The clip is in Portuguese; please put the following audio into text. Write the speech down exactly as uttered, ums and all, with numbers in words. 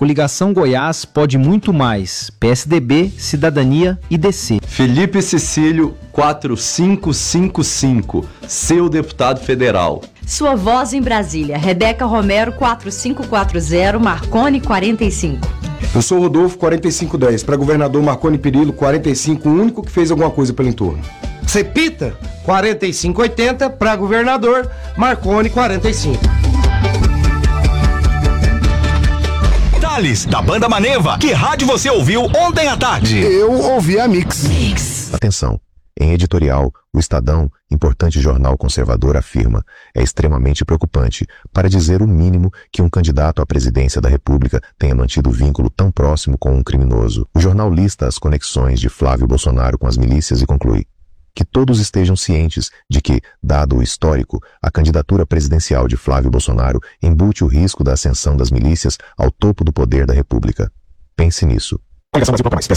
Coligação Goiás pode muito mais. P S D B, Cidadania e D C. Felipe Cecílio, quatro cinco cinco cinco, seu deputado federal. Sua voz em Brasília, Rebeca Romero, quatro cinco quatro zero, Marconi quarenta e cinco. Eu sou Rodolfo, quarenta e cinco dez, para governador Marconi Perillo, quarenta e cinco, o único que fez alguma coisa pelo entorno. Cepita, quarenta e cinco oitenta, para governador Marconi quarenta e cinco. Thales, da Banda Maneva, que rádio você ouviu ontem à tarde? Eu ouvi a Mix. Mix. Atenção. Em editorial, o Estadão, importante jornal conservador, afirma: é extremamente preocupante, para dizer o mínimo, que um candidato à presidência da República tenha mantido vínculo tão próximo com um criminoso. O jornal lista as conexões de Flávio Bolsonaro com as milícias e conclui que todos estejam cientes de que, dado o histórico, a candidatura presidencial de Flávio Bolsonaro embute o risco da ascensão das milícias ao topo do poder da República. Pense nisso.